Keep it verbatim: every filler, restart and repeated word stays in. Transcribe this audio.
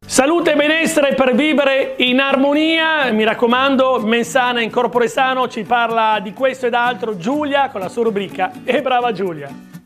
Salute e benessere per vivere in armonia, mi raccomando, Mensana in Corpore Sano ci parla di questo ed altro Giulia con la sua rubrica E brava Giulia.